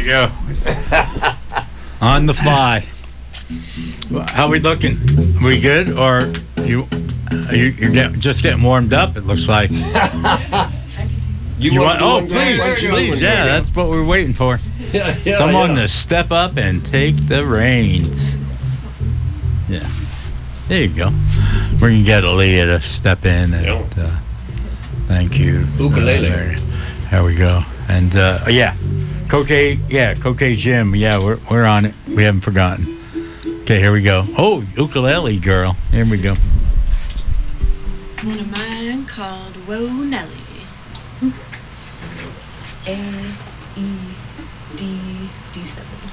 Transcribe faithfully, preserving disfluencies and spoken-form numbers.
go. On the fly. How we looking? We good, or you? You you're get, just getting warmed up? It looks like. You, You want? Oh, one please, guy? please. Yeah, that's what we're waiting for. Yeah, yeah, Someone yeah. to step up and take the reins. Yeah. There you go. We're gonna get Aaliyah to step in and uh, thank you. Ukulele. Uh, there, there we go. And uh, yeah, Cocaine. Yeah, Cocaine Jim. Yeah, we're we're on it. We haven't forgotten. Okay, here we go. Oh, ukulele girl. Here we go. It's one of mine called Whoa Nelly. It's A E D D seven.